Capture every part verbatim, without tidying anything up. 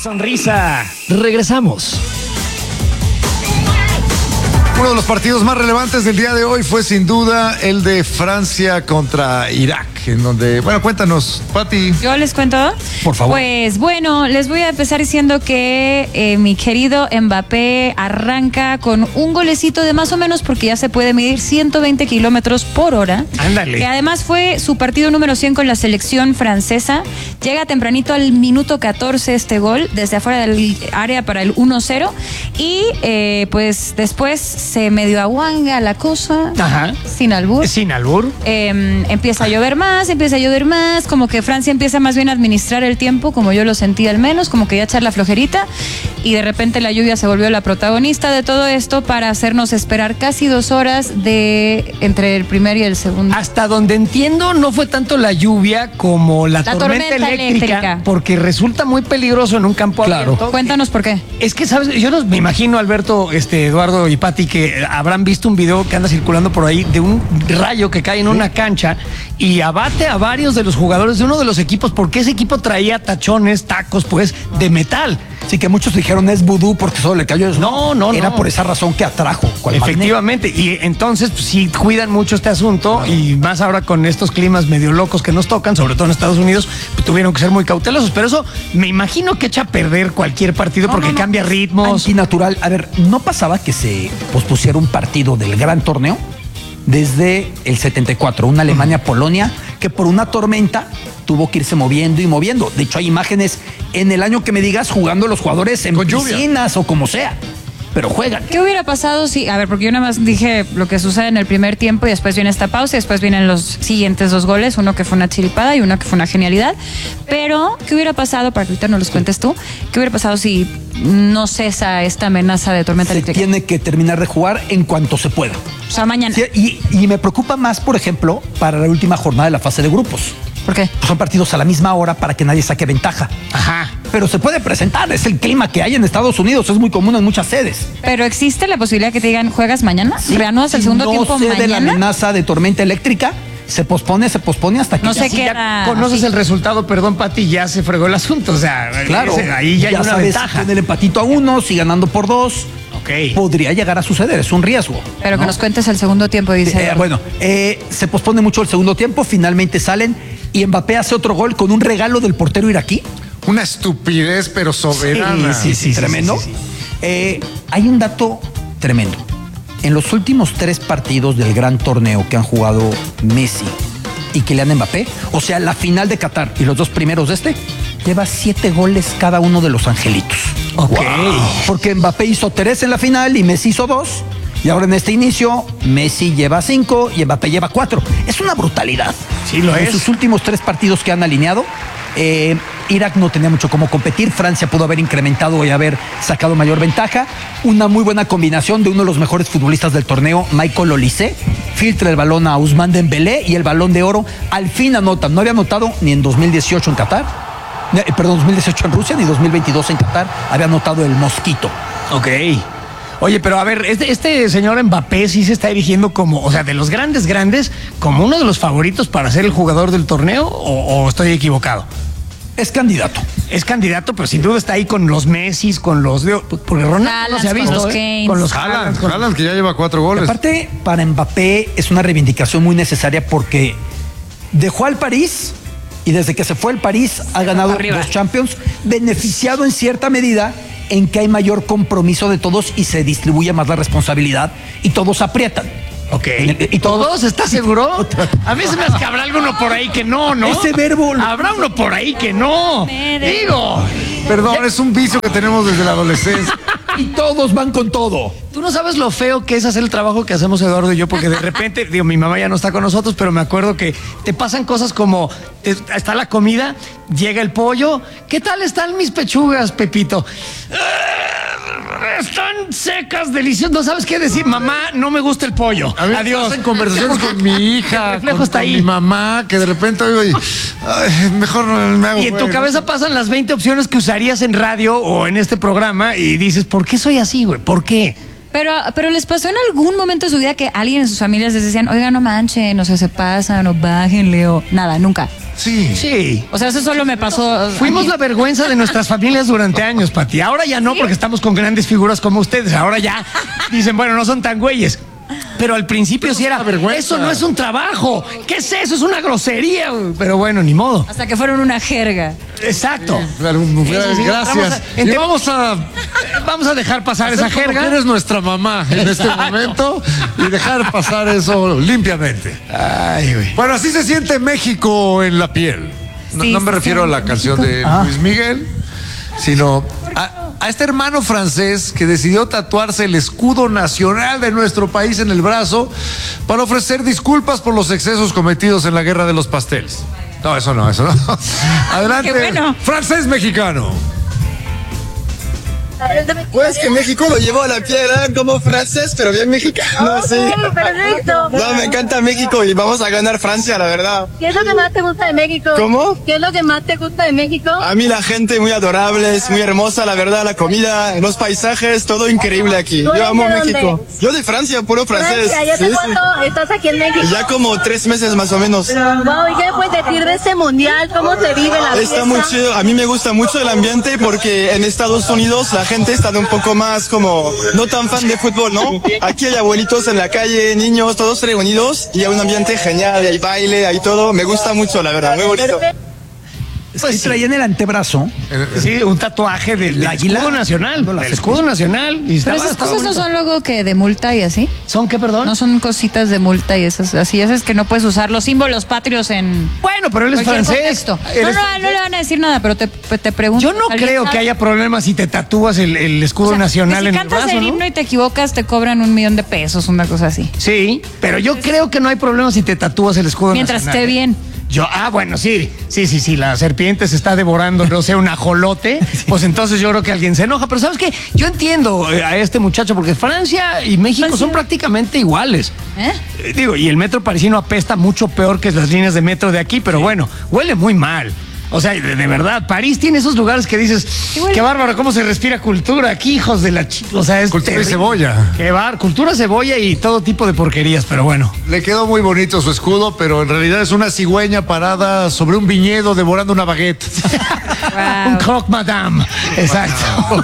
sonrisa. Regresamos. Uno de los partidos más relevantes del día de hoy fue sin duda el de Francia contra Irak, en donde, bueno, cuéntanos, Pati. ¿Yo les cuento? Por favor. Pues bueno, les voy a empezar diciendo que eh, mi querido Mbappé arranca con un golecito de más o menos, porque ya se puede medir ciento veinte kilómetros por hora. Ándale. Que además fue su partido número cien con la selección francesa. Llega tempranito al minuto catorce este gol, desde afuera del área para el uno cero. Y eh, pues después se medio aguanga la cosa. Ajá. Sin albur. Sin albur. Eh, empieza a llover más, empieza a llover más, como que Francia empieza más bien a administrar el tiempo, como yo lo sentí al menos, como que ya echar la flojerita, y de repente la lluvia se volvió la protagonista de todo esto para hacernos esperar casi dos horas de entre el primer y el segundo. Hasta donde entiendo, no fue tanto la lluvia como la, La tormenta, tormenta eléctrica, eléctrica. porque resulta muy peligroso en un campo Claro. abierto. Cuéntanos por qué. Es que, ¿sabes? Yo no, me imagino, Alberto, este, Eduardo y Pati, que habrán visto un video que anda circulando por ahí de un rayo que cae en una cancha y abate a varios de los jugadores de uno de los equipos, porque ese equipo traía tachones, tacos, pues, de metal. Sí, que muchos dijeron es vudú porque solo le cayó eso. No, no, Era no. por esa razón que atrajo. cual Efectivamente, y entonces pues, sí cuidan mucho este asunto, y más ahora con estos climas medio locos que nos tocan, sobre todo en Estados Unidos, pues, tuvieron que ser muy cautelosos, pero eso me imagino que echa a perder cualquier partido, No, porque no, no. cambia ritmos. Antinatural. A ver, ¿no pasaba que se pospusiera un partido del gran torneo desde el setenta y cuatro? Una Alemania-Polonia que por una tormenta tuvo que irse moviendo y moviendo. De hecho, hay imágenes en el año que me digas jugando los jugadores en Con lluvia. piscinas o como sea. Pero juegan. ¿Qué hubiera pasado si, a ver, porque yo nada más dije lo que sucede en el primer tiempo y después viene esta pausa y después vienen los siguientes dos goles, uno que fue una chiripada y uno que fue una genialidad, pero ¿qué hubiera pasado, para que ahorita no los cuentes tú, qué hubiera pasado si no cesa esta amenaza de tormenta Se eléctrica? tiene que terminar de jugar en cuanto se pueda. O sea, mañana. Sí, y, y me preocupa más, por ejemplo, para la última jornada de la fase de grupos. ¿Por qué? Pues son partidos a la misma hora para que nadie saque ventaja. Ajá. Pero se puede presentar, es el clima que hay en Estados Unidos, es muy común en muchas sedes. Pero existe la posibilidad que te digan, ¿juegas mañana? ¿Reanudas el Si segundo no tiempo cede la mañana? amenaza de tormenta eléctrica, se pospone, se pospone hasta que No ya sé sí, qué ya- era. Conoces así. el resultado, perdón, Pati, ya se fregó el asunto, o sea, Claro, ese- ahí ya, hay una sabes, ventaja. con el empatito a uno, si ganando por dos, Ok. podría llegar a suceder, es un riesgo. Pero que ¿no? nos cuentes el segundo tiempo, dice. Eh, Eduardo. bueno, eh, se pospone mucho el segundo tiempo, finalmente salen y Mbappé hace otro gol con un regalo del portero iraquí. Una estupidez, pero soberana. Sí, sí, sí, tremendo. sí, sí, sí. Eh, hay un dato tremendo. En los últimos tres partidos del gran torneo que han jugado Messi y Kylian Mbappé, o sea, la final de Qatar y los dos primeros de este, lleva siete goles cada uno de los angelitos. Ok. Wow. Porque Mbappé hizo tres en la final y Messi hizo dos. Y ahora en este inicio, Messi lleva cinco y Mbappé lleva cuatro. Es una brutalidad. Sí, lo En es. sus últimos tres partidos que han alineado, eh, Irak no tenía mucho cómo competir. Francia pudo haber incrementado y haber sacado mayor ventaja. Una muy buena combinación de uno de los mejores futbolistas del torneo, Michael Olise. Filtra el balón a Ousmane Dembélé y el balón de oro al fin anotan. No había anotado ni en dos mil dieciocho en Qatar, eh, perdón, dos mil dieciocho en Rusia, ni dos mil veintidós en Qatar. Había anotado el Mosquito. Ok. Oye, pero a ver, este, este señor Mbappé sí se está erigiendo como, o sea, de los grandes, grandes, como uno de los favoritos para ser el jugador del torneo, o, o estoy equivocado. Es candidato. Es candidato, pero sin duda está ahí con los Messis, con los de, porque Ronaldo no se ha Haaland, visto, con los ¿eh? Kanes. Con los Haaland, Haaland, con- Haaland, que ya lleva cuatro goles. Aparte, para Mbappé es una reivindicación muy necesaria porque dejó al París y desde que se fue al París ha ganado arriba. dos Champions, beneficiado en cierta medida en que hay mayor compromiso de todos y se distribuye más la responsabilidad y todos aprietan. Ok. En el- ¿Y todos? ¿Estás seguro? A mí se me hace que habrá alguno por ahí que no, ¿no? Ese verbo- Habrá uno por ahí que no. Me de- Digo. Perdón, es un vicio que tenemos desde la adolescencia. Y todos van con todo. Tú no sabes lo feo que es hacer el trabajo que hacemos Eduardo y yo, porque de repente, digo, mi mamá ya no está con nosotros, pero me acuerdo que te pasan cosas como, te- está la comida, llega el pollo, ¿qué tal están mis pechugas, Pepito? "Eh, Están secas, deliciosas, no sabes qué decir, mamá, no me gusta el pollo. A mí me Adiós. pasan conversaciones con mi hija, El reflejo con, está con ahí. mi mamá, que de repente oigo y ay, mejor me hago Y en tu güey, ¿no? cabeza pasan las veinte opciones que usarías en radio o en este programa y dices, ¿por qué soy así, güey? ¿Por qué? Pero, pero les pasó en algún momento de su vida que alguien en sus familias les decían, oiga, no manchen, o sea, se pasan, o bájenle, o nada, nunca. Sí. Sí. O sea, eso solo me pasó. Fuimos la vergüenza de nuestras familias durante años, Pati. Ahora ya no, porque estamos con grandes figuras como ustedes. Ahora ya dicen, bueno, no son tan güeyes. Pero al principio sí era, eso no es un trabajo. ¿Qué es eso? Es una grosería. Pero bueno, ni modo. Hasta que fueron una jerga. Exacto. Claro, gracias. Vamos a, Y vamos a vamos a dejar pasar esa hacer como jerga. que eres nuestra mamá en este momento y dejar pasar eso limpiamente. Ay, güey. Bueno, así se siente México en la piel. No, Sí, no me se refiero a la siente canción de Ah. Luis Miguel, sino a, a este hermano francés que decidió tatuarse el escudo nacional de nuestro país en el brazo para ofrecer disculpas por los excesos cometidos en la guerra de los pasteles. No, eso no, eso no. Adelante, Qué bueno. francés mexicano. Pues que México lo llevo a la piedra como francés, pero bien mexicano, sí. Perfecto. No, me encanta México y vamos a ganar Francia, la verdad. ¿Qué es lo que más te gusta de México? ¿Cómo? ¿Qué es lo que más te gusta de México? A mí la gente muy adorable, es muy hermosa, la verdad, la comida, los paisajes, todo increíble aquí. ¿Tú eres Yo amo de dónde? México. Yo de Francia, puro francés. Francia, ¿ya Sí, hace sí. cuánto estás aquí en México? Ya como tres meses más o menos. Wow, ¿y qué puedes decir de este mundial? ¿Cómo se vive la fiesta? Está muy chido. A mí me gusta mucho el ambiente porque en Estados Unidos la gente está un poco más como no tan fan de fútbol, ¿no? Aquí hay abuelitos en la calle, niños, todos reunidos y hay un ambiente genial, hay baile, hay todo. Me gusta mucho, la verdad, muy bonito. Pues traía en el antebrazo. Sí, un tatuaje del ¿El águila? escudo nacional. No, la El escudo nacional. Y Pero estaba- esas estaba cosas no bonito. son luego que de multa y así. ¿Son qué, perdón? No son cositas de multa y esas así. Esas que no puedes usar los símbolos patrios en Bueno, pero él es cualquier francés. contexto. No, Eres- no, no le van a decir nada, pero te, te pregunto. Yo no ¿alguien creo sabe? que haya problemas si te tatúas el, el escudo O sea, nacional que en si el cantas brazo, el ¿no? himno y te equivocas, te cobran un millón de pesos, una cosa así. Sí, pero yo creo que no hay problema si te tatúas el escudo Mientras nacional. esté bien. Yo, ah, bueno, sí, sí, sí, sí, la serpiente se está devorando, no sé, un ajolote, pues entonces yo creo que alguien se enoja. Pero ¿sabes qué? Yo entiendo eh, a este muchacho, porque Francia y México Francia. son prácticamente iguales. ¿Eh? Eh, Digo, y el metro parisino apesta mucho peor que las líneas de metro de aquí, pero bueno, huele muy mal. O sea, de, de verdad, París tiene esos lugares que dices, huele. qué bárbaro, cómo se respira cultura aquí, hijos de la... chi-". O sea, es Cultura y terrible. cebolla. Qué bar, cultura, cebolla y todo tipo de porquerías, pero bueno. Le quedó muy bonito su escudo, pero en realidad es una cigüeña parada sobre un viñedo devorando una baguette. Wow. Un croque madame. Exacto.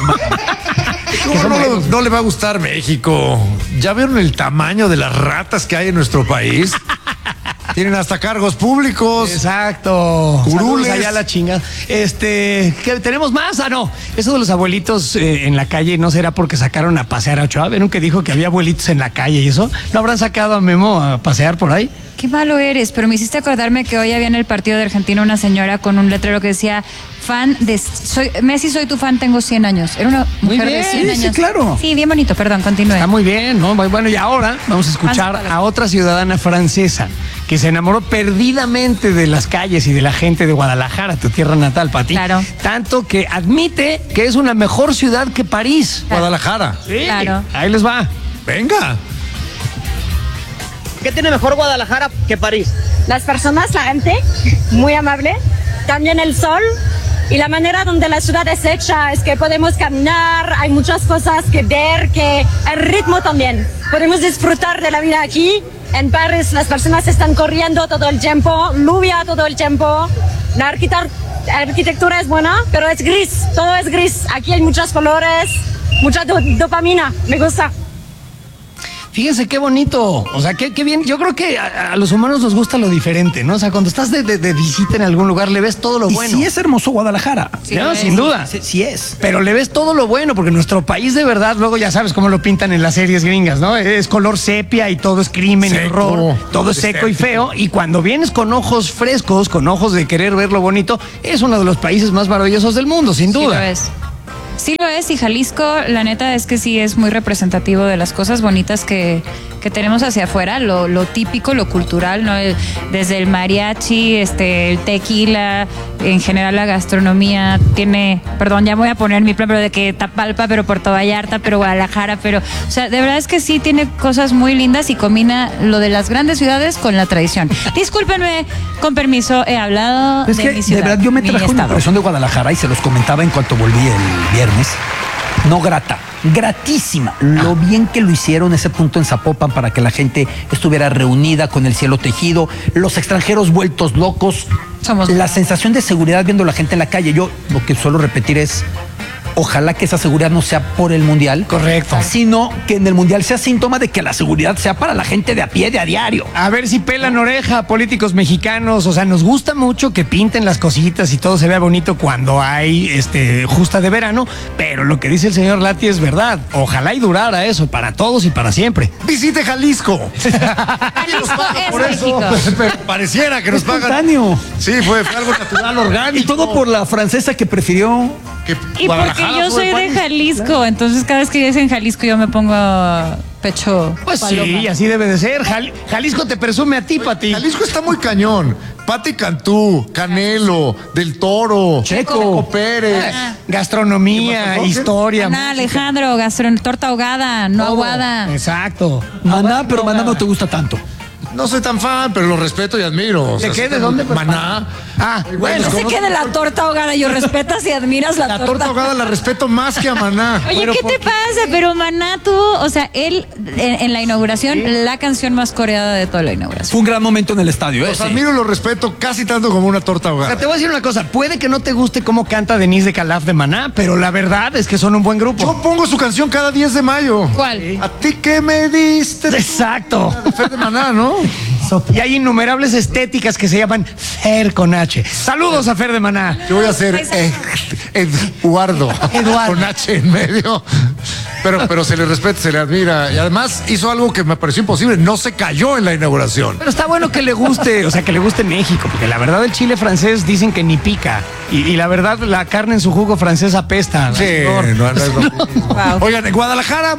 ¿Cómo no, le- no le va a gustar México? ¿Ya vieron el tamaño de las ratas que hay en nuestro país? Tienen hasta cargos públicos. Exacto. Curules. Saludos allá a la chinga. Este, ¿qué, ¿tenemos más? Ah, no. Eso de los abuelitos eh, en la calle no será porque sacaron a pasear a Ochoa. ¿Vieron que dijo que había abuelitos en la calle y eso? ¿No habrán sacado a Memo a pasear por ahí? Qué malo eres, pero me hiciste acordarme que hoy había en el partido de Argentina una señora con un letrero que decía, fan de... Soy, Messi, soy tu fan, tengo cien años. Era una Muy mujer bien, de cien sí, sí, años. claro. Sí, bien bonito, perdón, continúe. Está muy bien, ¿no? Muy bueno. Y ahora vamos a escuchar a otra ciudadana francesa que se enamoró perdidamente de las calles y de la gente de Guadalajara, tu tierra natal, Pati. Claro. Tanto que admite que es una mejor ciudad que París. Guadalajara. Sí. Claro. Ahí les va. Venga. ¿Qué tiene mejor Guadalajara que París? Las personas, la gente, muy amable. También el sol y la manera donde la ciudad es hecha, es que podemos caminar, hay muchas cosas que ver, que el ritmo también. Podemos disfrutar de la vida aquí. En París las personas están corriendo todo el tiempo, lluvia todo el tiempo. La arquitect- arquitectura es buena, pero es gris, todo es gris. Aquí hay muchos colores, mucha do- dopamina, me gusta. Fíjense qué bonito, o sea, qué, qué bien. Yo creo que a, a los humanos nos gusta lo diferente, ¿no? O sea, cuando estás de, de- de visita en algún lugar, le ves todo lo Y bueno. sí es hermoso Guadalajara. Sí, ¿no? lo es. Sin duda. Sí, sí es. Pero le ves todo lo bueno, porque nuestro país de verdad, luego ya sabes cómo lo pintan en las series gringas, ¿no? Es color sepia y todo es crimen y Seco, horror, todo es seco y feo. Y cuando vienes con ojos frescos, con ojos de querer ver lo bonito, es uno de los países más maravillosos del mundo, sin Sí duda. lo es. Sí lo es, y Jalisco, la neta es que sí es muy representativo de las cosas bonitas que, que tenemos hacia afuera, lo, lo típico, lo cultural, ¿no? El- desde el mariachi, este, el tequila, en general la gastronomía tiene, perdón, ya me voy a poner mi plan, pero de que Tapalpa, pero Puerto Vallarta, pero Guadalajara, pero, o sea, de verdad es que sí tiene cosas muy lindas y combina lo de las grandes ciudades con la tradición. Discúlpenme, con permiso, he hablado Es de que mi ciudad, de verdad yo me mi trajo una estado. impresión de Guadalajara y se los comentaba en cuanto volví el viernes. no grata, gratísima. Lo bien que lo hicieron ese punto en Zapopan para que la gente estuviera reunida con el cielo tejido, los extranjeros vueltos locos, Somos la sensación de seguridad viendo a la gente en la calle. Yo lo que suelo repetir es, ojalá que esa seguridad no sea por el Mundial. Correcto. Sino que en el Mundial sea síntoma de que la seguridad sea para la gente de a pie, de a diario. A ver si pelan oreja a políticos mexicanos. O sea, nos gusta mucho que pinten las cositas y todo se vea bonito cuando hay este justa de verano, pero lo que dice el señor Lati es verdad. Ojalá y durara eso para todos y para siempre. Visite Jalisco. Jalisco es Por eso, México. pero pareciera que nos Es pagan. espontáneo. Sí, fue, fue algo natural, orgánico. Y todo por la francesa que prefirió. Que Y porque Guadalajara yo fue soy el de país. Jalisco, entonces cada vez que dicen Jalisco yo me pongo pecho Pues paloma. sí, así debe de ser. Jal- Jalisco te presume a ti, Pati. Jalisco está muy cañón. Pati Cantú, Canelo, Del Toro, Checo. Checo Pérez. Ah. Gastronomía, ¿Qué pasó? historia. Ana, música, Alejandro, gastron, torta ahogada, no todo. aguada. Exacto. Maná, pero Maná no te gusta tanto. No soy tan fan, pero lo respeto y admiro. O ¿De sea, qué? sí ¿De tengo- dónde? Maná. Ah, bueno. No sé qué de la torta ahogada. Yo respetas y admiras la, La torta. torta ahogada la respeto más que a Maná. Oye, Pero ¿qué ¿por te qué? pasa? Pero Maná tuvo, o sea, él en, en la inauguración, la canción más coreada de toda la inauguración. Fue un gran momento en el estadio, ¿eh? Los Sí. admiro y los respeto casi tanto como una torta O sea, ahogada. te voy a decir una cosa. Puede que no te guste cómo canta Denise de Calaf de Maná, pero la verdad es que son un buen grupo. Yo pongo su canción cada diez de mayo. ¿Cuál? A ti que me diste. Exacto. Fer de Maná, ¿no? Y hay innumerables estéticas que se llaman Fer con H. Saludos a Fer de Maná. Yo voy a hacer eh, Eduardo. Eduardo. Con H en medio. Pero, pero se le respeta, se le admira. Y además hizo algo que me pareció imposible. No se cayó en la inauguración. Pero está bueno que le guste, o sea, que le guste México, porque la verdad el chile francés dicen que ni pica. Y, y la verdad la carne en su jugo francés apesta. Sí, Señor. no, no es lo mismo. Wow. Oigan, en Guadalajara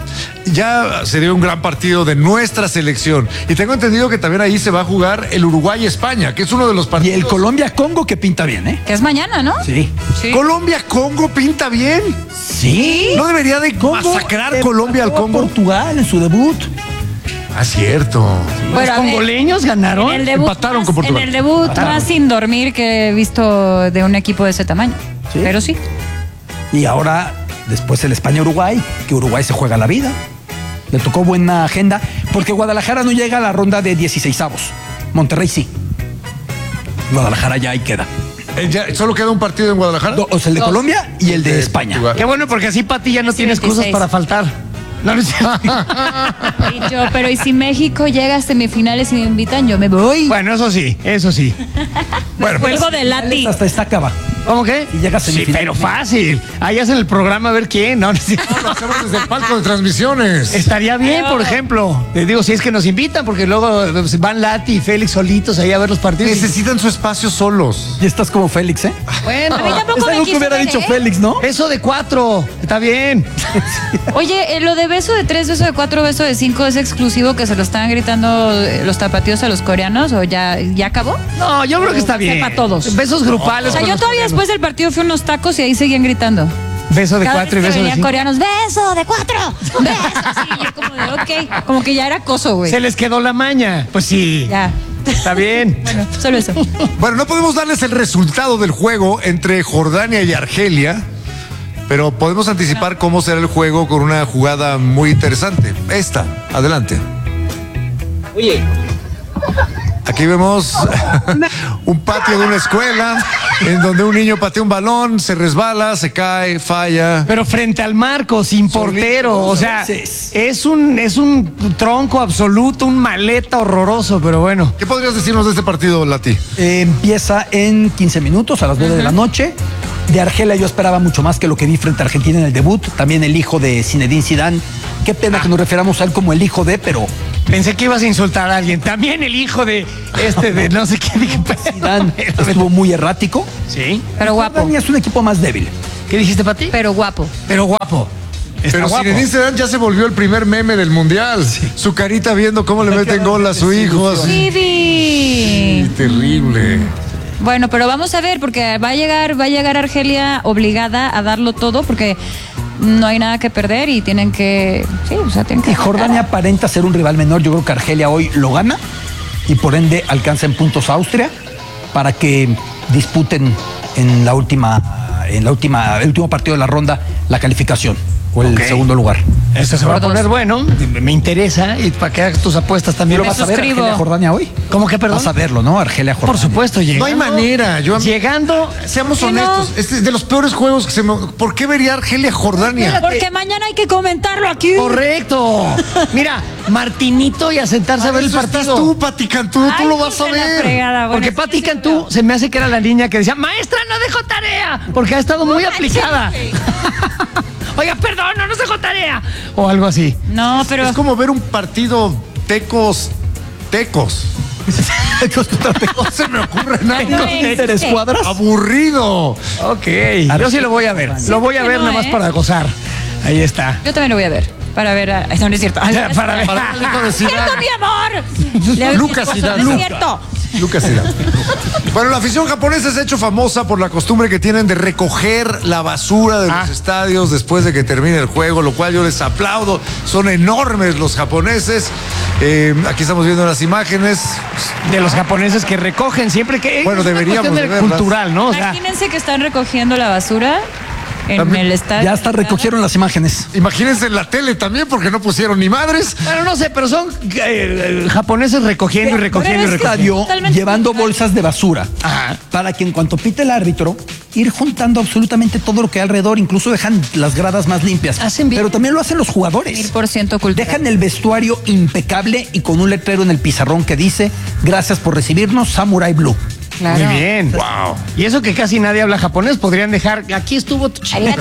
ya se dio un gran partido de nuestra selección. Y tengo entendido que también ahí se va a jugar el Uruguay-España, que es uno de los Y partidos. el Colombia-Congo que pinta bien, ¿eh? Que es mañana, ¿no? Sí. Sí. Colombia-Congo pinta bien. Sí. No debería de masacrar Colombia al empató a Congo. Portugal en su debut. Ah, cierto. ¿Los Bueno, a ver, congoleños ganaron? En el debut, empataron más, con Portugal. en el debut Empataron. más sin dormir que he visto de un equipo de ese tamaño. Sí. Pero sí. Y ahora, después el España-Uruguay, que Uruguay se juega la vida. Le tocó buena agenda, porque Guadalajara no llega a la ronda de dieciseisavos. Monterrey sí. Guadalajara ya ahí queda. Eh, ya, ¿Solo queda un partido en Guadalajara? Do- o sea, el de Dos. Colombia y el de De España. Portugal. Qué bueno, porque así Pati ya no tiene excusas veintiséis. para faltar. No, no es cierto. Y yo, pero ¿y si México llega a semifinales y me invitan? Yo me voy. Bueno, eso sí, eso sí. Bueno, Vuelvo de Lati. Hasta esta acaba. ¿Cómo que? Y llega a Sí, semifinales. pero fácil. Ahí hacen el programa a ver quién, ¿no? No es cierto. lo hacemos desde el palco de transmisiones. Estaría bien, por ejemplo. Te digo, si es que nos invitan, porque luego pues, van Lati y Félix solitos ahí a ver los partidos. Necesitan su espacio solos. Y estás como Félix, ¿eh? Bueno, A mí tampoco Es me algo que quiso hubiera ver, dicho ¿eh? Félix, ¿no? eso de cuatro, está bien. Oye, eh, lo de beso de tres, beso de cuatro, beso de cinco es exclusivo que se lo están gritando eh, los tapatíos a los coreanos o ya, ya acabó. No, yo creo que está bien. Sepa todos. Besos grupales. O sea, con yo los todavía coreanos. después del partido fui a unos tacos y ahí seguían gritando. Beso de Cada cuatro y vez que beso de venían cinco. coreanos, beso de cuatro, beso. Sí, yo como de, ok, como que ya era acoso, güey. Se les quedó la maña. Pues sí. Ya. Está bien. Bueno, solo eso. Bueno, no podemos darles el resultado del juego entre Jordania y Argelia, pero podemos anticipar cómo será el juego con una jugada muy interesante. Esta, adelante. Oye, Aquí vemos un patio de una escuela en donde un niño patea un balón, se resbala, se cae, falla. Pero frente al marco, sin portero. O sea, veces. es un, es un tronco absoluto, un maleta horroroso, pero bueno. ¿Qué podrías decirnos de este partido, Lati? Eh, empieza en quince minutos a las nueve de la noche. De Argelia yo esperaba mucho más que lo que vi frente a Argentina en el debut. También el hijo de Zinedine Zidane. Qué pena que nos refiramos a él como el hijo de, pero Pensé que ibas a insultar a alguien. También el hijo de este, de no sé qué. Dije, Zidane estuvo muy errático. Sí. Pero guapo. Jordania es un equipo más débil. ¿Qué dijiste, Pati? Pero guapo. Pero guapo. Está Pero guapo. Zinedine Zidane ya se volvió el primer meme del mundial. Su carita viendo cómo le meten gol a su hijo. Así. Vivi. Terrible. Bueno, pero vamos a ver, porque va a llegar, va a llegar Argelia obligada a darlo todo, porque no hay nada que perder y tienen que, sí, o sea, tienen que. Y Jordania aparenta ser un rival menor. Yo creo que Argelia hoy lo gana y por ende alcanza en puntos a Austria para que disputen en la última, en la última, el último partido de la ronda la calificación. o el Ok. segundo lugar. Esto se va a Por poner dos. bueno, me interesa, y para que hagas tus apuestas también. ¿Lo Me vas a ver suscribo. Argelia Jordania hoy? ¿Cómo que, perdón? Vas a verlo, ¿no? Argelia Jordania. Por supuesto, llegando. No hay manera. Yo, Llegando, seamos ¿Por qué honestos. no? Este es de los peores juegos que se me. ¿Por qué vería Argelia Jordania? Porque mañana hay que comentarlo aquí. correcto. Mira, Martinito y a sentarse a ver el Eso estás partido. tú, Pati Cantú, tú Ay, lo vas a hija de la ver. fregada. Bueno, Porque sí, Pati sí, Cantú seguro. se me hace que era la niña que decía, maestra, no dejó tarea, porque ha estado muy aplicada. Oiga, perdón, no nos dejó tarea. O algo así. No, pero Es como ver un partido tecos, tecos. No se me ocurre nada. No es. Interescuadras. Aburrido. Ok, yo sí lo voy a ver. Lo voy a que ver no, nada más ¿eh? para gozar. Ahí está. yo también lo voy a ver. Para ver a... No, no es cierto. Para ver. Para el hijo de ¡Cierto, Zidane. mi amor! Le hago Lucas mi esposo, Zidane. no es Luca. cierto. Lucas Zidane. Bueno, la afición japonesa se ha hecho famosa por la costumbre que tienen de recoger la basura de Ah. los estadios después de que termine el juego, lo cual yo les aplaudo. Son enormes los japoneses. Eh, aquí estamos viendo las imágenes. De los japoneses que recogen siempre que. Bueno, es una deberíamos cuestión de verlas. cultural, ¿no? O sea, Imagínense que están recogiendo la basura en También- el estadio. Ya hasta recogieron las imágenes. Imagínense en la tele también, porque no pusieron ni madres. bueno, no sé, pero son eh, eh, japoneses recogiendo y recogiendo y Pero es que- recogiendo. Estadio Totalmente llevando cultural. bolsas de basura. Ajá. Para que en cuanto pite el árbitro, ir juntando absolutamente todo lo que hay alrededor, incluso dejan las gradas más limpias. Hacen bien. Pero también lo hacen los Mil jugadores. por ciento cultural. Dejan el vestuario impecable y con un letrero en el pizarrón que dice: gracias por recibirnos, Samurai Blue. Claro. Muy bien. Wow. Y eso que casi nadie habla japonés, podrían dejar, aquí estuvo tu chica.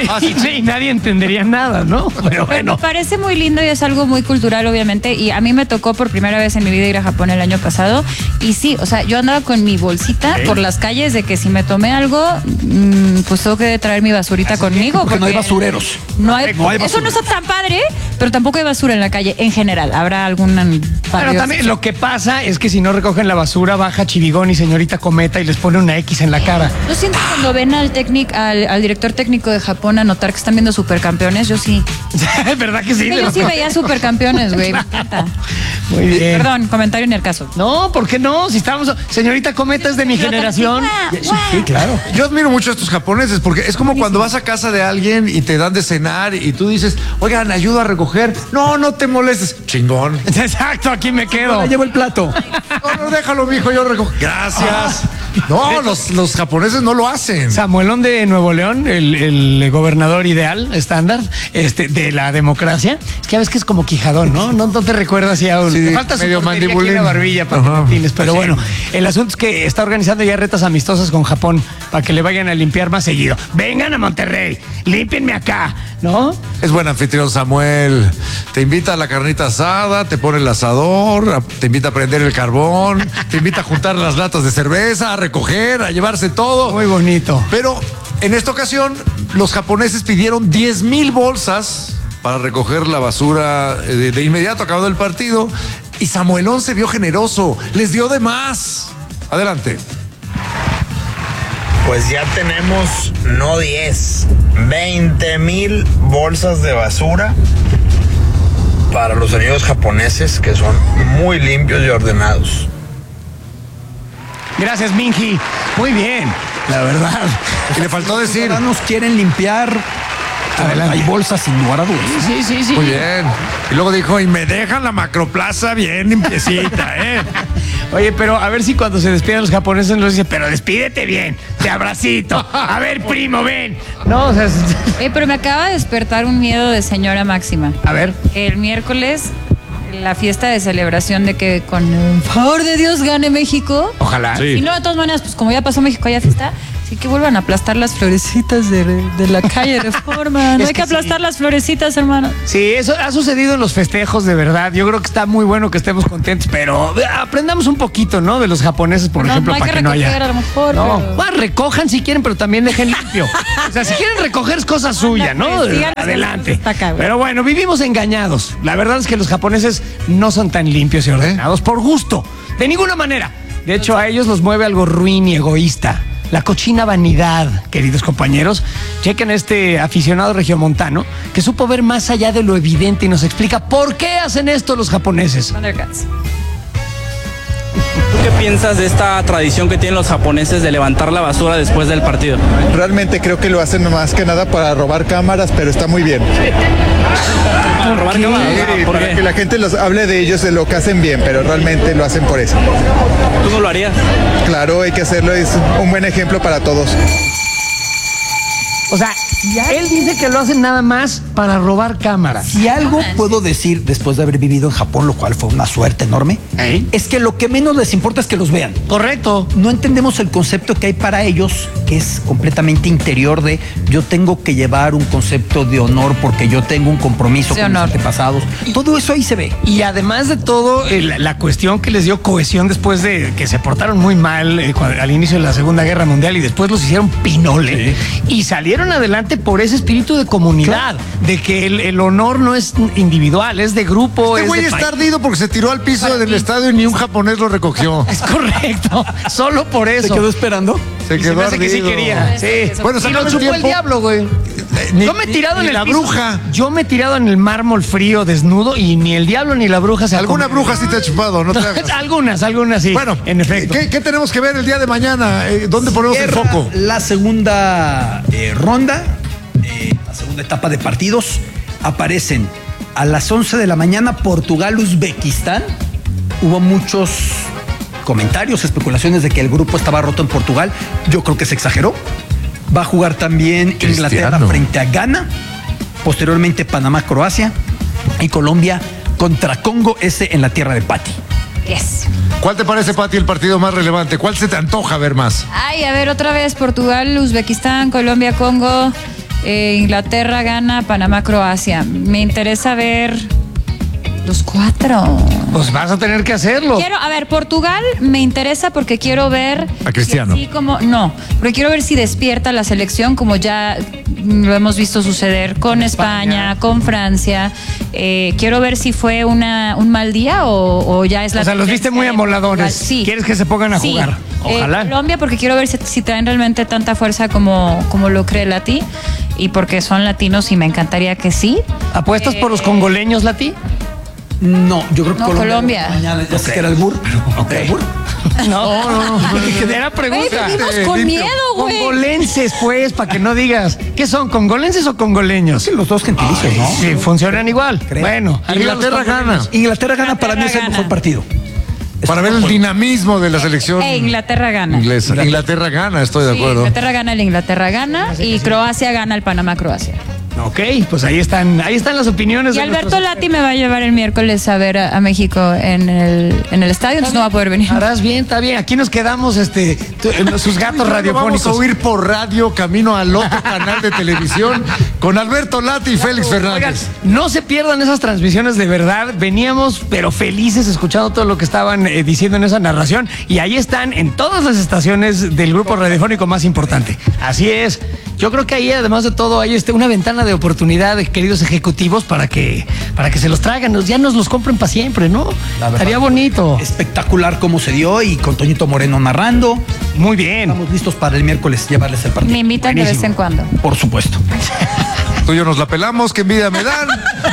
y, y nadie entendería nada, ¿no? Pero Pero bueno. me parece muy lindo y es algo muy cultural, obviamente. Y a mí me tocó por primera vez en mi vida ir a Japón el año pasado. Y sí, o sea, yo andaba con mi bolsita Ok. por las calles de que si me tomé algo, mm, pues tengo que traer mi basurita conmigo. Porque no hay basureros. No hay, No hay eso no está tan padre, pero tampoco hay basura en la calle en general. Habrá alguna. Pero también lo que pasa es que si no recogen la basura, baja Chivigón y señorita Cometa y les pone una X en la cara. ¿No siento cuando ven al técnico, al, al director técnico de Japón a notar que están viendo supercampeones? Yo sí. ¿Verdad que sí? Sí, yo sí veía supercampeones, güey. Me encanta. Muy bien. Perdón, comentario en el caso. No, ¿por qué no? Si estamos. Señorita Cometa es de mi generación. Sí, claro. Yo admiro mucho a estos japoneses porque es como cuando vas a casa de alguien y te dan de cenar y tú dices, oigan, ayudo a recoger. No, no te molestes. Chingón. Exacto, aquí me quedo. Me llevo el plato. No, no, déjalo, mijo, yo recojo. Gracias. No, los, los japoneses no lo hacen. Samuelón de Nuevo León, el, el gobernador ideal, estándar, este, de la democracia. Es que a veces que es como Quijadón, ¿no? No, no te recuerdas ya. Sí, te falta su medio portería aquí en mandibulín. la barbilla, Pati Ajá. Martínez. Pero Sí. bueno, el asunto es que está organizando ya retas amistosas con Japón para que le vayan a limpiar más seguido. Vengan a Monterrey, límpienme acá, ¿no? Es buen anfitrión, Samuel. Te invita a la carnita asada, te pone el asador, a- te invita a prender el carbón, te invita a juntar las latas de cerveza, a recoger, a llevarse todo. Muy bonito. Pero en esta ocasión, los japoneses pidieron diez mil bolsas para recoger la basura eh, de, de inmediato acabado el partido. Y Samuelón se vio generoso, les dio de más. Adelante. Pues ya tenemos no diez, veinte mil bolsas de basura para los amigos japoneses que son muy limpios y ordenados. Gracias, Minji. Muy bien, la verdad. Y le faltó Los decir. ciudadanos quieren limpiar. Adelante. Hay bolsas sin lugar a dudas. Sí, sí, sí. Muy bien. Y luego dijo, y me dejan la macroplaza bien limpiecita, ¿eh? Oye, pero a ver si cuando se despiden los japoneses nos dicen, pero despídete bien, te abracito. A ver, primo, ven. No, o sea, es- Eh, pero me acaba de despertar un miedo de señora Máxima. a ver. El miércoles, la fiesta de celebración de que con el favor de Dios gane México. Ojalá. Y no, de todas maneras, pues como ya pasó México, ya fiesta, sí que vuelvan a aplastar las florecitas de, de la calle Reforma. No Es hay que que sí. aplastar las florecitas, hermano. Sí, eso ha sucedido en los festejos, de verdad. Yo creo que está muy bueno que estemos contentos, pero aprendamos un poquito, ¿no? De los japoneses, por No, ejemplo, no hay para que que, no recoger, haya. a lo mejor, No, pero- va, recojan si quieren, pero también dejen limpio. O sea, si quieren recoger es cosa suya, ¿no? pues, díganles que Adelante. está acá, güey. Pero bueno, vivimos engañados. La verdad es que los japoneses no son tan limpios y ordenados por gusto. De ninguna manera. De hecho, a ellos los mueve algo ruin y egoísta. La cochina vanidad, queridos compañeros. Chequen a este aficionado regiomontano que supo ver más allá de lo evidente y nos explica por qué hacen esto los japoneses. Thundercats. qué piensas de esta tradición que tienen los japoneses de levantar la basura después del partido? Realmente creo que lo hacen más que nada para robar cámaras, pero está muy bien. ¿Para robar cámaras? Sí, ¿Por para qué? que la gente los hable de ellos, de lo que hacen bien, pero realmente lo hacen por eso. ¿Tú no lo harías? Claro, hay que hacerlo, es un buen ejemplo para todos. O sea, él dice que lo hacen nada más para robar cámaras. Si algo puedo decir después de haber vivido en Japón, lo cual fue una suerte enorme, ¿Eh? es que lo que menos les importa es que los vean. Correcto. No entendemos el concepto que hay para ellos, que es completamente interior de yo tengo que llevar un concepto de honor porque yo tengo un compromiso De con honor. mis antepasados. Todo eso ahí se ve. Y además de todo, eh, la, la cuestión que les dio cohesión después de que se portaron muy mal eh, cuando- al inicio de la Segunda Guerra Mundial y después los hicieron pinole y salieron adelante por ese espíritu de comunidad, de que el, el honor no es individual, es de grupo. Este es güey de está país. ardido porque se tiró al piso del estadio y ni un japonés lo recogió. Es correcto, solo por eso. ¿Se quedó esperando? Se Y se quedó me hace que sí ardido. quería. Sí. Bueno, se y lo acabó el chupó el tiempo. diablo, güey. Ni- Yo me he tirado ni en el la piso. bruja. Yo me he tirado en el mármol frío, desnudo, y ni el diablo ni la bruja se Alguna acomodan. bruja sí te ha chupado, no te hagas. Algunas, algunas sí. Bueno, en efecto. ¿qué, qué tenemos que ver el día de mañana? Eh, ¿Dónde ponemos el Cierra foco? La segunda eh, ronda, eh, la segunda etapa de partidos, aparecen a las once de la mañana Portugal-Uzbekistán. Hubo muchos comentarios, especulaciones de que el grupo estaba roto en Portugal. Yo creo que se exageró. Va a jugar también Cristiano. Inglaterra frente a Ghana. Posteriormente Panamá-Croacia. Y Colombia contra Congo, ese en la tierra de Pati. Yes. ¿Cuál te parece, Pati, el partido más relevante? ¿Cuál se te antoja ver más? Ay, a ver, otra vez Portugal, Uzbekistán, Colombia, Congo, eh, Inglaterra, Ghana, Panamá, Croacia. Me interesa ver los cuatro. Pues vas a tener que hacerlo. Quiero, a ver, Portugal me interesa porque quiero ver A Cristiano. si así como no, porque quiero ver si despierta la selección como ya mm, lo hemos visto suceder con España, con Francia. Eh, quiero ver si fue una un mal día o, o ya es la. O sea, los viste muy tendencia de amoladores. Portugal. Sí. ¿Quieres que se pongan a Sí. jugar? Eh, Ojalá. Colombia porque quiero ver si, si traen realmente tanta fuerza como, como lo cree Lati y porque son latinos y me encantaría que sí. ¿Apuestas por los congoleños, Lati? No, yo creo que No, Colombia. Mañana ya sé que era el Bur. ¿Era el Bur? No, no, no. Era pregunta. Güey, vivimos con Limpio. miedo, güey. Congolenses, pues, para que no digas. ¿Qué son, congolenses o congoleños? Sí, los dos gentilicios, ¿no? Sí, funcionan igual. Creo. Bueno, arriba los Inglaterra gana. congoleños. Inglaterra gana para mí es el Inglaterra mejor gana. partido. Para ver el dinamismo de la selección E Inglaterra gana. inglesa. Inglaterra gana, estoy de Sí, acuerdo. Inglaterra gana, el Inglaterra gana y Croacia gana el Panamá Croacia. Ok, pues ahí están, ahí están las opiniones. Y de Alberto nuestros- Lati me va a llevar el miércoles a ver a, a México en el, en el estadio, entonces no va a poder venir. Harás bien, está bien. Aquí nos quedamos, este, tu- en sus gatos Lo vamos radiofónicos. a oír por radio camino al otro canal de televisión con Alberto Lati y Félix Oigan, Fernández. no se pierdan esas transmisiones de verdad. Veníamos, pero felices, escuchando todo lo que estaban eh, diciendo en esa narración. Y ahí están en todas las estaciones del grupo radiofónico más importante. Así es. Yo creo que ahí, además de todo, hay este, una ventana de oportunidad, queridos ejecutivos, para que, para que se los traigan. Nos- Ya nos los compren para siempre, ¿no? La verdad. Estaría bonito. Espectacular cómo se dio y con Toñito Moreno narrando. Muy bien. Estamos listos para el miércoles llevarles el partido. Me invitan de vez en cuando. Por supuesto. Tú y yo nos la pelamos, qué envidia me dan.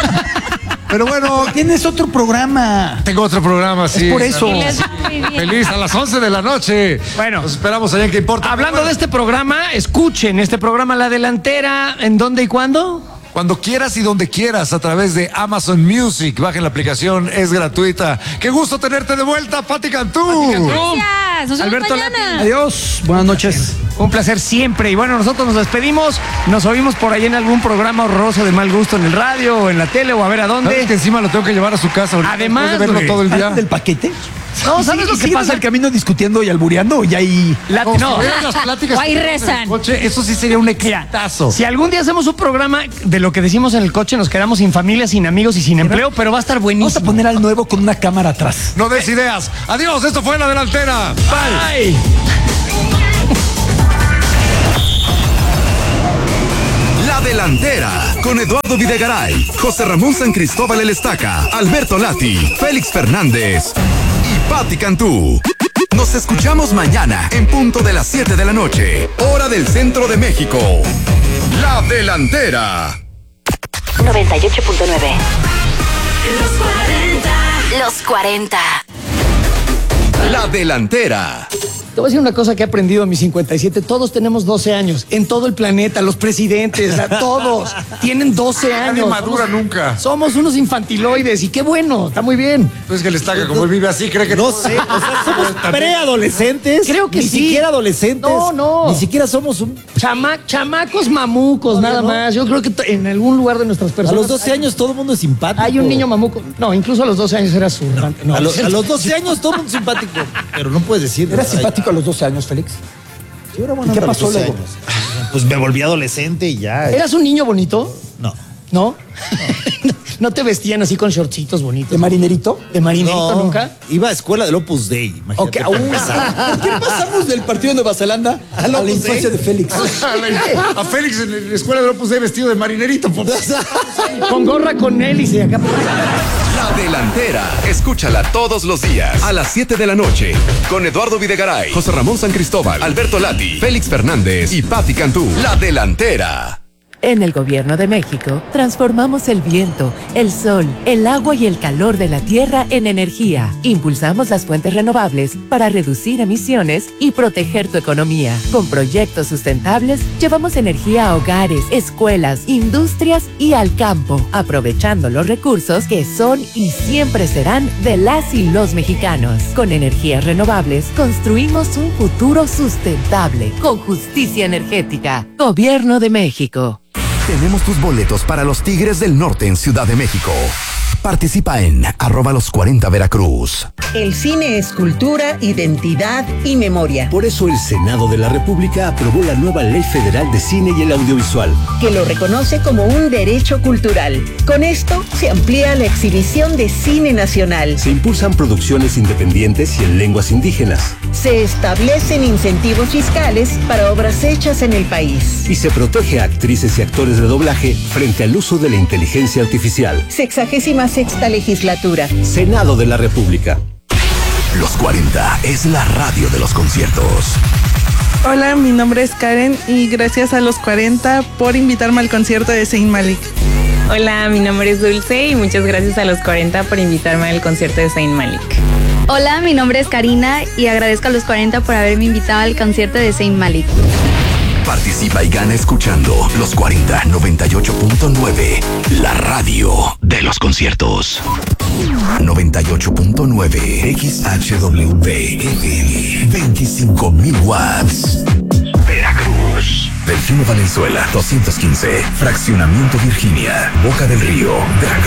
Pero bueno, Tienes otro programa. tengo otro programa, sí. Es por eso. Y les va muy bien. Feliz a las once de la noche. Bueno. Nos esperamos allá en que importa. Hablando Bueno, de este programa, escuchen este programa La Delantera. ¿En dónde y cuándo? Cuando quieras y donde quieras a través de Amazon Music. Bajen la aplicación, es gratuita. Qué gusto tenerte de vuelta, Pati Cantú. Gracias. Nos vemos Alberto mañana. Adiós. Buenas noches. Un placer siempre. Y bueno, nosotros nos despedimos. Nos oímos por ahí en algún programa horroroso de mal gusto en el radio o en la tele o a ver a ¿Sabes dónde. que encima lo tengo que llevar a su casa ahorita, Además, después de verlo güey. todo el día? ¿Del paquete? No, ¿sabes lo que pasa? el camino discutiendo y albureando y ahí. La- Como no. si vieran las pláticas O ahí que tenemos en el rezan. coche, eso sí sería un exitazo. Si algún día hacemos un programa de lo que decimos en el coche, nos quedamos sin familia, sin amigos y sin empleo, pero va a estar Vamos a buenísimo. poner al nuevo con una cámara atrás. No des ideas. Adiós, esto fue La Delantera. Bye. Bye. La Delantera, con Eduardo Videgaray, José Ramón San Cristóbal El Estaca, Alberto Lati, Félix Fernández y Pati Cantú. Nos escuchamos mañana en punto de las siete de la noche, hora del centro de México. La Delantera. noventa y ocho punto nueve. Los cuarenta. Los cuarenta. La Delantera. Te voy a decir una cosa que he aprendido en mis cincuenta y siete. Todos tenemos doce años. En todo el planeta, los presidentes, la- todos tienen doce años. Nadie madura Somos- nunca. Somos unos infantiloides y qué bueno, está muy bien. Pues que el Estaca, como él vive así, cree que No sé, o sea, somos preadolescentes. Creo que ni sí. siquiera adolescentes. No, no. Ni siquiera somos un. Chama- chamacos mamucos, Oye, nada ¿no? más. Yo creo que t- en algún lugar de nuestras A personas. los doce años todo el mundo es simpático. Hay un niño mamuco. No, incluso a los doce años era su. No, a, lo- a los doce años todo el mundo es simpático. Pero no puedes decir. ¿Eras Ay, simpático a los doce años, Félix? yo era buena ¿Y qué onda a los pasó doce luego? años. Pues me volví adolescente y ya. ¿Eras un niño bonito? No. ¿No? ¿No te vestían así con shortcitos bonitos? ¿De marinerito? ¿De marinerito No, nunca? Iba a escuela del Opus Dei. Imagínate. Ok, para uh, empezar. ¿Por qué pasamos del partido de Nueva Zelanda a la Opus infancia Dei? de Félix? a Félix en la escuela de Opus Dei vestido de marinerito. por- Con gorra con hélice acá. La Delantera. Escúchala todos los días a las siete de la noche con Eduardo Videgaray, José Ramón San Cristóbal, Alberto Lati, Félix Fernández y Patti Cantú. La Delantera. En el Gobierno de México, transformamos el viento, el sol, el agua y el calor de la tierra en energía. Impulsamos las fuentes renovables para reducir emisiones y proteger tu economía. Con proyectos sustentables, llevamos energía a hogares, escuelas, industrias y al campo, aprovechando los recursos que son y siempre serán de las y los mexicanos. Con energías renovables, construimos un futuro sustentable, con justicia energética. Gobierno de México. Tenemos tus boletos para los Tigres del Norte en Ciudad de México. Participa en arroba los cuarenta Veracruz. El cine es cultura, identidad y memoria. Por eso el Senado de la República aprobó la nueva Ley Federal de Cine y el Audiovisual, que lo reconoce como un derecho cultural. Con esto se amplía la exhibición de cine nacional. se impulsan producciones independientes y en lenguas indígenas, Se establecen incentivos fiscales para obras hechas en el país. y se protege a actrices y actores de doblaje frente al uso de la inteligencia artificial. Sexagésima sexta legislatura. Senado de la República. Los cuarenta es la radio de los conciertos. Hola, mi nombre es Karen y gracias a los cuarenta por invitarme al concierto de Zayn Malik. Hola, mi nombre es Dulce y muchas gracias a los cuarenta por invitarme al concierto de Zayn Malik. Hola, mi nombre es Karina y agradezco a los cuarenta por haberme invitado al concierto de Zayn Malik. Participa y gana escuchando Los cuarenta noventa y ocho punto nueve, la radio de los conciertos. noventa y ocho punto nueve X H W F M, veinticinco mil watts. Veracruz. Delfino Valenzuela, doscientos quince. Fraccionamiento Virginia, Boca del Río, Veracruz.